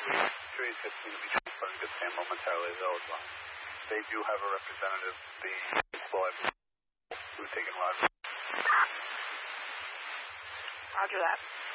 Trees just seem to be transferring to Sam momentarily as well. They do have a representative, the boy who's taking Roger. Roger that.